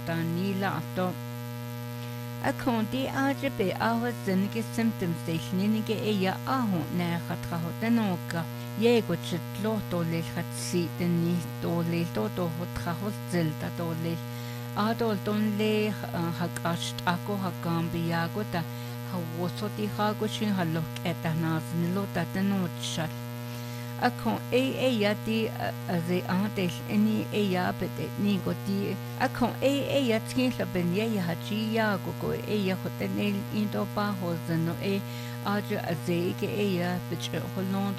Danila to a conti ajabe awa zinige symptoms de linige eya aho na khatrahotenoka yego chitlo to le khatsi teni to le to hotrahos zelta to le adol ton le hakasht ako hakambiago ta hawosoti hago shin halok etanas nilota tenochal akon yati ze antes eni bete ni goti akon yatskin la benye ya hachi ya go hotenel indo pa hozno aja ze ke biche holond